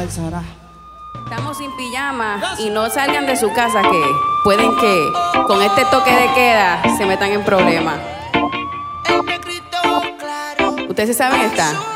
salsa, ¿verdad? Estamos sin pijama y no salgan de su casa que pueden que con este toque de queda se metan en problemas. ¿Ustedes se saben esta?